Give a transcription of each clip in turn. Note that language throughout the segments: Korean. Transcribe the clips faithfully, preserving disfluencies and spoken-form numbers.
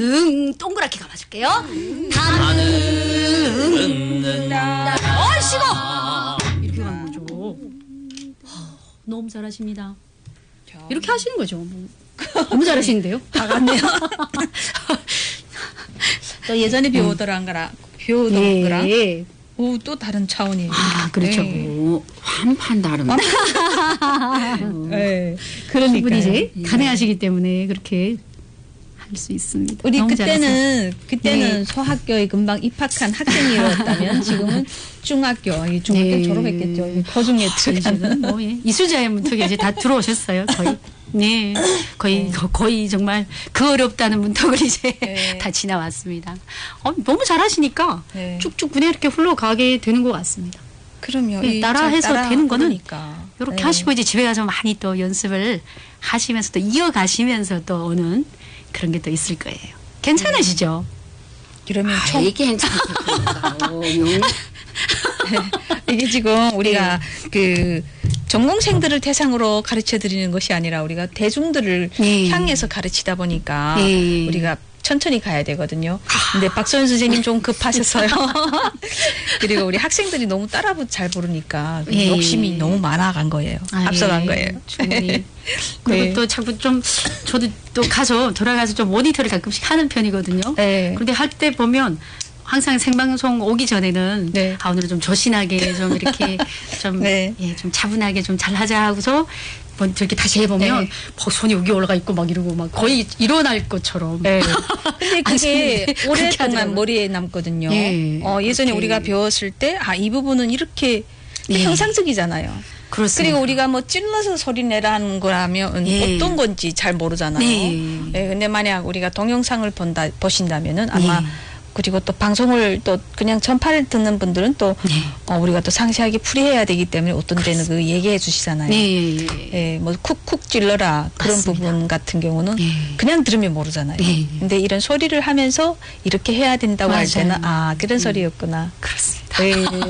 응 동그랗게 감아줄게요. 다는 얼씨구 이렇게 가는 거죠. 너무 잘하십니다. 이렇게 하시는 거죠. 뭐. 너무 잘하시는데요? 다 같네요. 또 예전에 배우더란 거랑 배우던 예. 거랑 오, 또 다른 차원이에요. 아, 그렇죠. 네. 오, 한판 다릅니다. 네. 충분히 그러니까 이제 가능하시기 때문에 그렇게 할 수 있습니다. 우리 너무 그때는 잘하세요. 그때는 네. 소학교에 금방 입학한 학생이었다면 지금은 중학교, 이 중학교 네. 졸업했겠죠. 거중에 지금 뭐 예. 이수자의 문턱에 이제 다 들어오셨어요. 거의. 네, 거의 네. 거- 거의 정말 그 어렵다는 문턱을 이제 네. 다 지나왔습니다. 어, 너무 잘하시니까 네. 쭉쭉 그냥 이렇게 흘러가게 되는 것 같습니다. 그럼요. 네, 이 따라해서 잘 따라 되는 거는 부르니까. 이렇게 네. 하시고 이제 집에 가서 많이 또 연습을 하시면서 또 이어가시면서 또 오는 그런 게 또 있을 거예요. 괜찮으시죠? 그러면 아, 총 이게 괜찮습니다. 이게 지금 우리가 네. 그 전공생들을 대상으로 가르쳐 드리는 것이 아니라 우리가 대중들을 네. 향해서 가르치다 보니까 네. 우리가 천천히 가야 되거든요. 근데 박소연 선생님 좀 급하셨어요. 그리고 우리 학생들이 너무 따라 잘 부르니까 예. 욕심이 너무 많아간 거예요. 아, 앞서간 예. 거예요. 충분히. 그리고 네. 또 자꾸 좀 저도 또 가서 돌아가서 좀 모니터를 가끔씩 하는 편이거든요. 네. 그런데 할 때 보면 항상 생방송 오기 전에는 네. 아 오늘은 좀 조신하게 좀 이렇게 좀, 네. 예, 좀 차분하게 좀 잘하자 하고서 뭐 이렇게 다시 해보면 네. 막 손이 여기 올라가 있고 막 이러고 막 거의 일어날 것처럼. 네. 근데 그게 그렇게 오랫동안 하더라고요. 머리에 남거든요. 예. 어, 예전에 그렇게. 우리가 배웠을 때, 아, 이 부분은 이렇게 예. 형상적이잖아요. 그렇습니다. 그리고 우리가 뭐 찔러서 소리 내라는 거라면 예. 어떤 건지 잘 모르잖아요. 네. 예, 근데 만약 우리가 동영상을 본다, 보신다면은 아마 예. 그리고 또 방송을 또 그냥 전파를 듣는 분들은 또 네. 어, 우리가 또 상세하게 풀이해야 되기 때문에 어떤 데는 그 얘기해 주시잖아요. 네. 예, 예. 예, 뭐 쿡쿡 찔러라 그런 맞습니다. 부분 같은 경우는 예. 그냥 들으면 모르잖아요. 예. 근데 이런 소리를 하면서 이렇게 해야 된다고 할 맞아요. 때는 아 그런 음. 소리였구나. 그렇습니다. 예.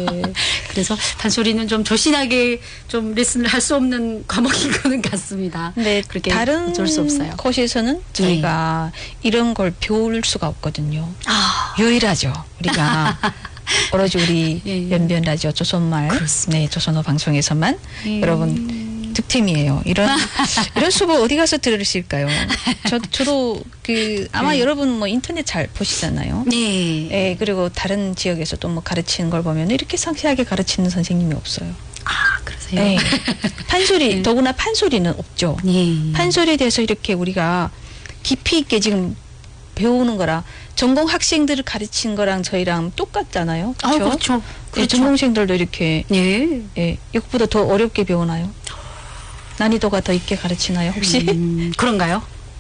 그래서 판소리는 좀 조신하게 좀 레슨을 할 수 없는 과목인 거는 같습니다. 근데 그렇게 다른 어쩔 수 없어요. 곳에서는 저희가 이런 걸 배울 수가 없거든요. 아, 유일하죠. 우리가 오로지 우리 예. 연변 라디오 조선말, 그렇습니다. 네 조선어 방송에서만 예. 여러분 득템이에요. 이런 이런 수업 어디 가서 들으실까요? 저 저도 그 아마 네. 여러분 뭐 인터넷 잘 보시잖아요. 네. 예, 그리고 다른 지역에서 또 뭐 가르치는 걸 보면 이렇게 상세하게 가르치는 선생님이 없어요. 아, 그러세요? 예. 판소리, 네. 더구나 판소리는 없죠. 네. 판소리에 대해서 이렇게 우리가 깊이 있게 지금 배우는 거라 전공 학생들을 가르치는 거랑 저희랑 똑같잖아요. 아, 그렇죠? 그렇죠. 예, 그렇죠. 전공생들도 이렇게 네. 예, 이것보다 더 어렵게 배우나요? 난이도가 더 있게 가르치나요? 혹시? 음, 그런가요?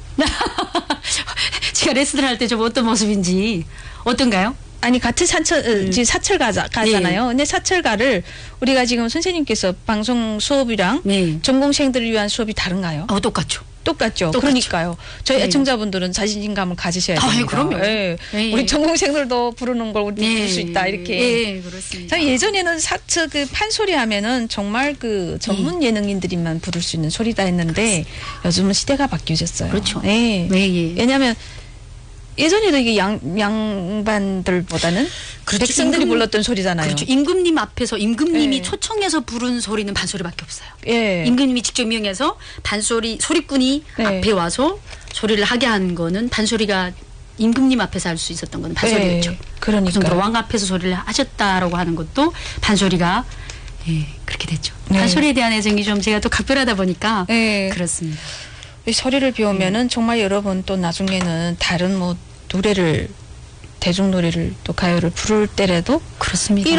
제가 레슨을 할 때 좀 어떤 모습인지 어떤가요? 아니 같은 사철 어, 지금 사철 가자 가잖아요. 근데 사철가를 우리가 지금 선생님께서 방송 수업이랑 네. 전공생들을 위한 수업이 다른가요? 어, 똑같죠. 똑같죠. 똑같죠. 그러니까요. 저희 네. 애청자분들은 자신감을 가지셔야 아, 됩니다. 예, 그럼요. 예. 예. 우리 전공생들도 부르는 걸 우리 부를 수 있다 이렇게. 예, 그렇습니다. 참 예전에는 사처 그 판소리 하면은 정말 그 전문 예능인들이만 부를 수 있는 소리다 했는데 요즘은 시대가 바뀌어졌어요. 그렇죠. 예. 네, 예. 왜냐하면 예전에도 이게 양 양반들보다는 그렇죠. 백성들이 임금- 불렀던 소리잖아요. 그렇죠. 임금님 앞에서 임금님이 예. 초청해서 부른 소리는 반소리밖에 없어요. 예. 임금님이 직접 명해서 반소리 소리꾼이 네. 앞에 와서 소리를 하게 하는 거는 반소리가 임금님 앞에서 할 수 있었던 거는 반소리였죠. 예. 그러니까. 무슨 왕 앞에서 소리를 하셨다라고 하는 것도 반소리가 예, 그렇게 됐죠. 네. 반소리에 대한 애정이 좀 제가 또 각별하다 보니까 예. 그렇습니다. 이 소리를 배우면은 정말 여러분 또 나중에는 다른 뭐 노래를 대중 노래를 또 가요를 부를 때라도 그렇습니다.